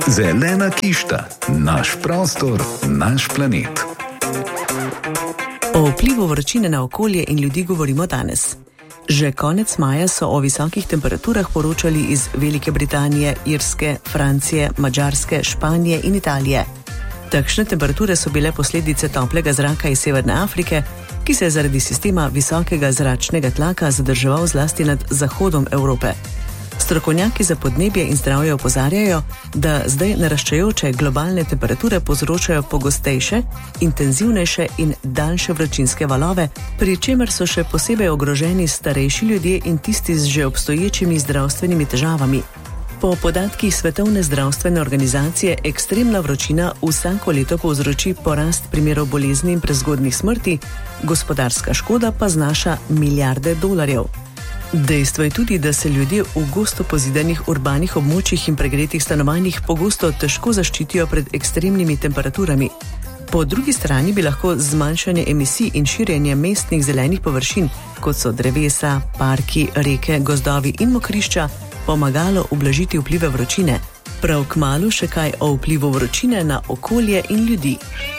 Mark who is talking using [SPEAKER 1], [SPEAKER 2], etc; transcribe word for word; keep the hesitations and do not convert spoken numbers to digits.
[SPEAKER 1] Zelena kišta, naš prostor, naš planet.
[SPEAKER 2] O vplivu vročine na okolje in ljudi govorimo danes. Že konec maja so o visokih temperaturah poročali iz Velike Britanije, Irske, Francije, Madžarske, Španije in Italije. Takšne temperature so bile posledice toplega zraka iz Severne Afrike, ki se je zaradi sistema visokega zračnega tlaka zadrževal zlasti nad zahodom Evrope. Strokovnjaki za podnebje in zdravje opozarjajo, da zdaj naraščajoče globalne temperature povzročajo pogostejše, intenzivnejše in daljše vročinske valove, pri čemer so še posebej ogroženi starejši ljudje in tisti z že obstoječimi zdravstvenimi težavami. Po podatkih Svetovne zdravstvene organizacije ekstremna vročina vsako leto povzroči porast primerov bolezni in prezgodnjih smrti, gospodarska škoda pa znaša milijarde dolarjev. Dejstvo je tudi, da se ljudje v gosto pozidanih urbanih območjih in pregretih stanovanjih pogosto težko zaščitijo pred ekstremnimi temperaturami. Po drugi strani bi lahko zmanjšanje emisij in širjenje mestnih zelenih površin, kot so drevesa, parki, reke, gozdovi in mokrišča, pomagalo ublažiti vplive vročine. Prav kmalu še kaj o vplivu vročine na okolje in ljudi.